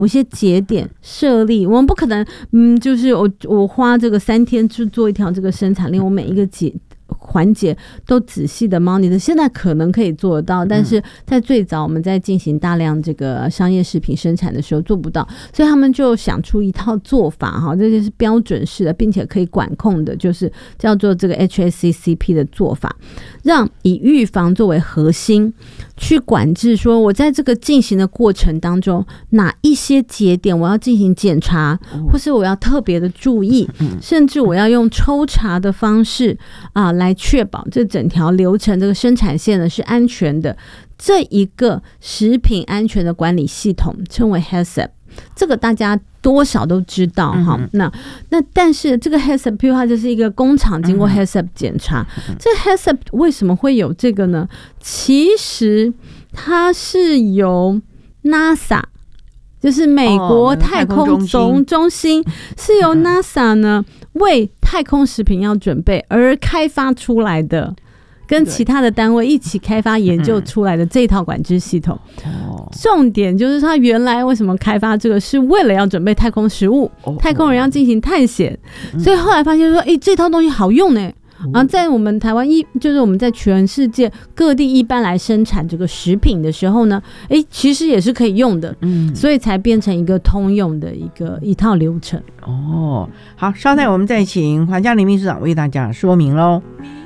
某些节点设立，我们不可能，就是我花这个3天去做一条这个生产链，我每一个环节都仔细的 monitor， 现在可能可以做得到，但是在最早我们在进行大量这个商业食品生产的时候做不到，所以他们就想出一套做法，这就是标准式的，并且可以管控的，就是叫做这个 HACCP 的做法，让以预防作为核心去管制，说我在这个进行的过程当中哪一些节点我要进行检查，或是我要特别的注意，甚至我要用抽查的方式来确保这整条流程这个生产线呢是安全的。这一个食品安全的管理系统称为 HACCP， 这个大家多少都知道哈。那但是这个 HACCP 譬如它就是一个工厂经过 HACCP 检查，这 HACCP 为什么会有这个呢？其实它是由 NASA， 就是美国太空总中心，是由 NASA 呢为太空食品要准备而开发出来的，跟其他的单位一起开发研究出来的这套管制系统。重点就是它原来为什么开发这个，是为了要准备太空食物，太空人要进行探险，所以后来发现说，这套东西好用呢。然后在我们台湾就是我们在全世界各地一般来生产这个食品的时候呢，其实也是可以用的，所以才变成一个通用的一套流程。 好，稍待我们再请黄嘉玲秘书长为大家说明咯。